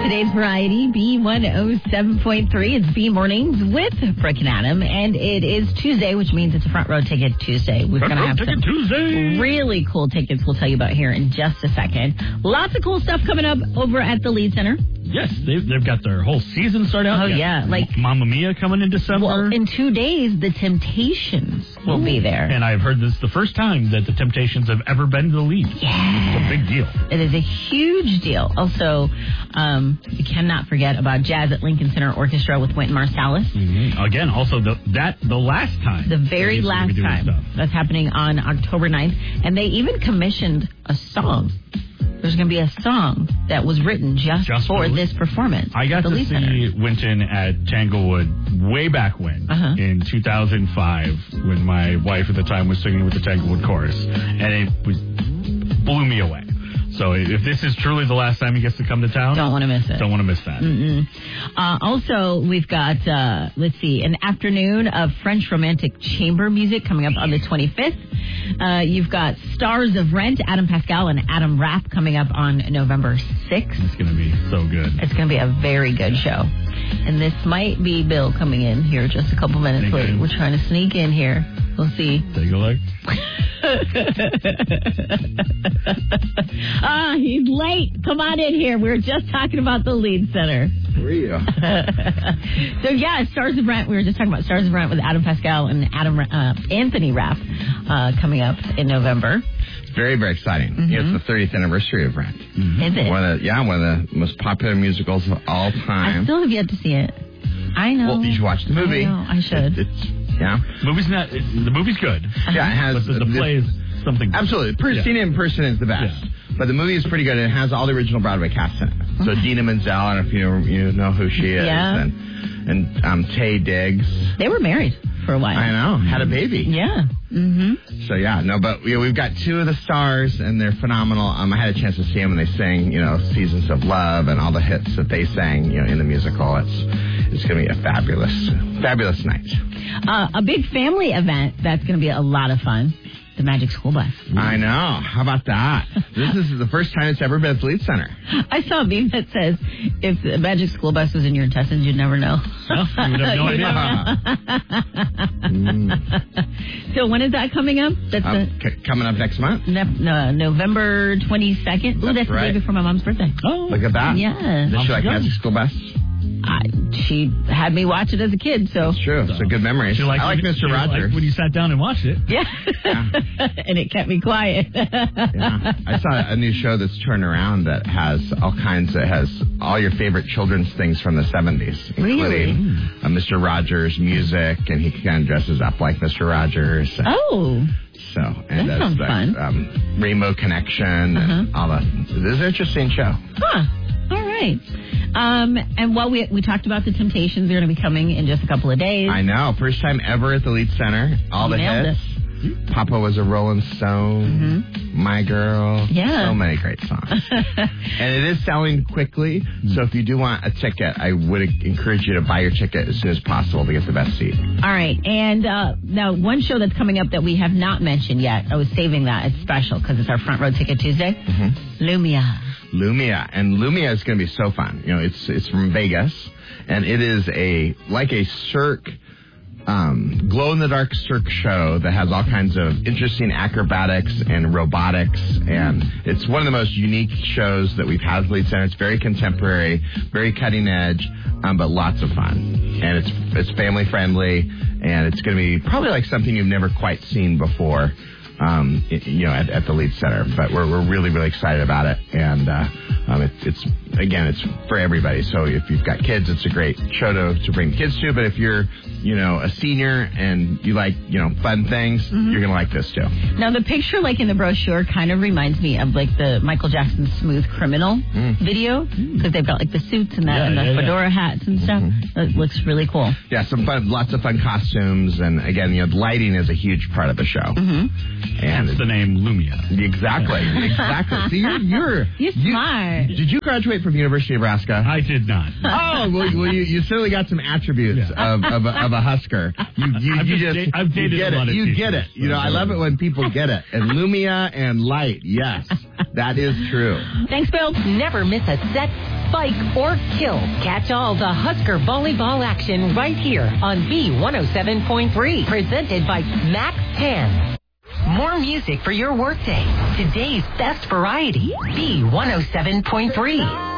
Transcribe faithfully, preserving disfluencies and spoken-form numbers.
Today's variety, B one oh seven point three. It's B Mornings with Brooke and Adam. And it is Tuesday, which means it's a front row ticket Tuesday. We're going to have some Tuesday. really cool tickets we'll tell you about here in just a second. Lots of cool stuff coming up over at the Lead Center. Yes, they've, they've got their whole season started out. Oh, yeah. Like Mamma Mia coming in December. Well, in two days, the Temptations will Ooh. be there. And I've heard this the first time that the Temptations have ever been to the Lead. Yeah. It's a big deal. It is a huge deal. Also, um, you cannot forget about Jazz at Lincoln Center Orchestra with Wynton Marsalis. Mm-hmm. Again, also the, that the last time. The very last time. Stuff. That's happening on October ninth. And they even commissioned a song. There's going to be a song that was written just, just for this performance. I got to see Center. Wynton at Tanglewood way back when, uh-huh. in two thousand five, when my wife at the time was singing with the Tanglewood Chorus. And it was blew me away. So if this is truly the last time he gets to come to town, don't want to miss it. Don't want to miss that. Mm-mm. Uh, also, we've got, uh, let's see, an afternoon of French romantic chamber music coming up on the twenty-fifth. Uh, you've got Stars of Rent, Adam Pascal and Adam Rapp coming up on November sixth. It's going to be so good. It's going to be a very good show. And this might be Bill coming in here just a couple minutes late. We're trying to sneak in here. We'll see. Take a look. Ah, he's late. Come on in here. We were just talking about the Lead Center. Real. So, yeah, Stars of Rent. We were just talking about Stars of Rent with Adam Pascal and Adam uh, Anthony Rapp uh, coming up in November. It's very, very exciting. Mm-hmm. It's the thirtieth anniversary of Rent. Mm-hmm. Is it? One of the, yeah, one of the most popular musicals of all time. I still have yet to see it. I know. Well, you should watch the movie. I know. I should. It, it's, yeah. Movie's not, it, the movie's good. Uh-huh. Yeah, it has. But the, the play is something. Absolutely. Per, yeah. Seeing it in person is the best. Yeah. But the movie is pretty good, and it has all the original Broadway cast in it. Mm-hmm. So Dina Menzel, I don't know if you know, you know who she is. Yeah. And, and um, Taye Diggs. They were married for a while. I know. Had a baby. Yeah. Mm-hmm. So, yeah. No, but you know, we've got two of the stars, and they're phenomenal. Um, I had a chance to see them, and they sang, you know, Seasons of Love and all the hits that they sang, you know, in the musical. It's it's going to be a fabulous, fabulous night. Uh, a big family event that's going to be a lot of fun. The Magic School Bus. I know. How about that? This is the first time it's ever been at the Lead Center. I saw a meme that says, if the Magic School Bus was in your intestines, you'd never know. Well, you would have no idea. mm. So when is that coming up? That's uh, the, c- coming up next month. Ne- no, November twenty-second. Ooh, that's, that's right. the day before my mom's birthday. Oh, look at that. Yeah. Does she like Magic School Bus? I, she had me watch it as a kid, so. It's true. It's a good memory. I like when, Mister Rogers. Like when you sat down and watched it. Yeah. yeah. And it kept me quiet. Yeah. I saw a new show that's turned around that has all kinds of, has all your favorite children's things from the seventies. Really? Including uh, Mister Rogers music, and he kind of dresses up like Mister Rogers. Oh. So, and that sounds the, fun. Um, Rainbow Connection uh-huh. and all that. It is an interesting show. Huh. All right. Um, and while we we talked about the Temptations, they're going to be coming in just a couple of days. I know. First time ever at the Lead Center. All you the hits. It. Papa Was a Rolling Stone. Mm-hmm. My Girl. Yeah. So many great songs. And it is selling quickly. So if you do want a ticket, I would encourage you to buy your ticket as soon as possible to get the best seat. All right. And uh, now one show that's coming up that we have not mentioned yet. I was saving that. It's special because it's our front row ticket Tuesday. Mm-hmm. Lumia. Lumia. And Lumia is going to be so fun. You know, it's it's from Vegas. And it is a like a Cirque, um, glow-in-the-dark Cirque show that has all kinds of interesting acrobatics and robotics. And it's one of the most unique shows that we've had at the Lead Center. It's very contemporary, very cutting edge, um, but lots of fun. And it's it's family-friendly, and it's going to be probably like something you've never quite seen before. Um, it, you know, at, at the Lead Center, but we're we're really really excited about it, and uh, um, it, it's again it's for everybody. So if you've got kids, it's a great show to to bring kids to. But if you're you know a senior and you like you know fun things, mm-hmm. you're gonna like this too. Now the picture, like in the brochure, kind of reminds me of like the Michael Jackson Smooth Criminal mm. video because they've got like the suits and that yeah, and the yeah, fedora yeah. hats and stuff. Mm-hmm. It looks really cool. Yeah, some fun, lots of fun costumes, and again, you know, lighting is a huge part of the show. Mm-hmm. And it's the name Lumia. Exactly, exactly. See, you're, you're, you're you, smart. Did you graduate from University of Nebraska? I did not. Oh, well, well you, you certainly got some attributes yeah. of, of, a, of a Husker. You, you, I've you just, just, I've dated you get a lot it. of You teachers, get it. You know, I love it when people get it. And Lumia and light, yes, that is true. Thanks, Bill. Never miss a set spike, or kill. Catch all the Husker volleyball action right here on B one oh seven point three. Presented by Max Tan. More music for your workday. Today's best variety. B one oh seven point three.